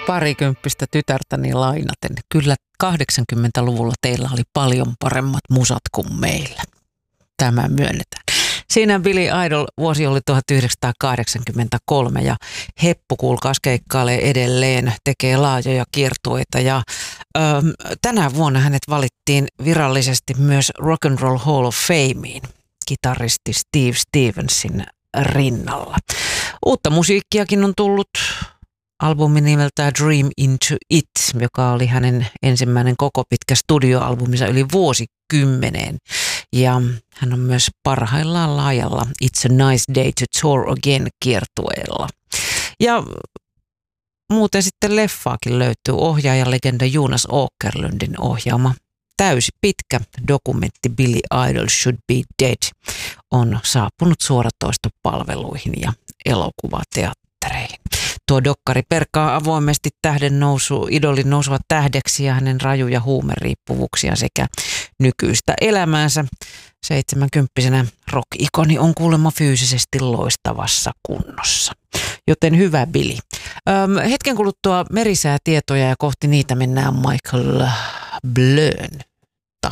Parikymppistä tytärtäni lainaten. Kyllä 80-luvulla teillä oli paljon paremmat musat kuin meillä. Tämä myönnetään. Siinä Billy Idol, vuosi oli 1983 ja heppu, kuulkaas, keikkailee edelleen, tekee laajoja kiertueita ja tänä vuonna hänet valittiin virallisesti myös Rock and Roll Hall of Fameen kitaristi Steve Stevensin rinnalla. Uutta musiikkiakin on tullut. Albumi nimeltään Dream Into It, joka oli hänen ensimmäinen koko pitkä studioalbuminsa yli vuosikymmeneen. Ja hän on myös parhaillaan laajalla It's a Nice Day to Tour Again -kiertueella. Ja muuten sitten leffaakin löytyy ohjaajalegenda Jonas Åkerlundin ohjaama täysi pitkä dokumentti Billy Idol Should Be Dead on saapunut suoratoistopalveluihin ja elokuvateattereihin. Tuo dokkari perkaa avoimesti idolin nousua tähdeksi ja hänen rajuja huumeriippuvuuksia sekä nykyistä elämäänsä. 70-vuotiaana rock-ikoni on kuulemma fyysisesti loistavassa kunnossa. Joten hyvä Billy. Hetken kuluttua merisäätietoja ja kohti niitä mennään Michael Blön